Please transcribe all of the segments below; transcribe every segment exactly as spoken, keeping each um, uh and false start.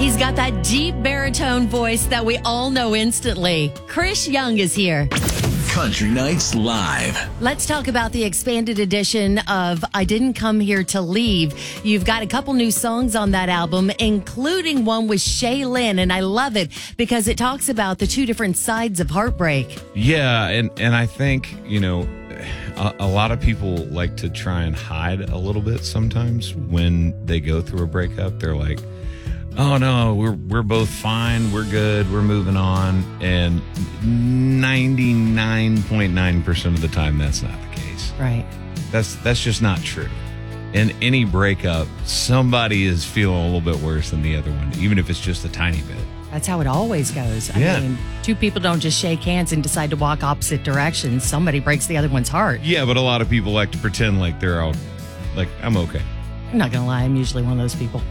He's got that deep baritone voice that we all know instantly. Chris Young is here. Country Nights Live. Let's talk about the expanded edition of I Didn't Come Here to Leave. You've got a couple new songs on that album, including one with Shay Lynn, and I love it because it talks about the two different sides of heartbreak. Yeah, and, and I think, you know, a, a lot of people like to try and hide a little bit sometimes when they go through a breakup. They're like, oh no, we're we're both fine, we're good, we're moving on. And ninety-nine point nine percent of the time that's not the case. Right. That's that's just not true. In any breakup, somebody is feeling a little bit worse than the other one, even if it's just a tiny bit. That's how it always goes. I Yeah. mean, two people don't just shake hands and decide to walk opposite directions. Somebody breaks the other one's heart. Yeah, but a lot of people like to pretend like they're all like, I'm okay. I'm not going to lie. I'm usually one of those people.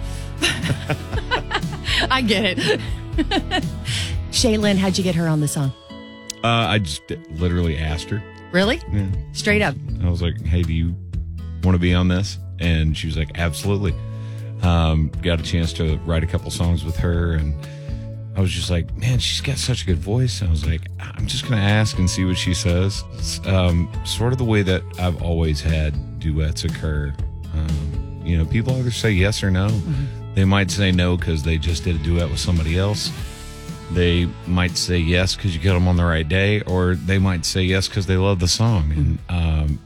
I get it. Shay Lynn, how'd you get her on the song? Uh, I just literally asked her. Really? Yeah. Straight up. I was like, hey, do you want to be on this? And she was like, absolutely. Um, got a chance to write a couple songs with her, and I was just like, man, she's got such a good voice. I was like, I'm just going to ask and see what she says. It's, um, sort of the way that I've always had duets occur. Um, you know, people either say yes or no. Mm-hmm. They might say no because they just did a duet with somebody else. They might say yes because you got them on the right day, or they might say yes because they love the song. And um,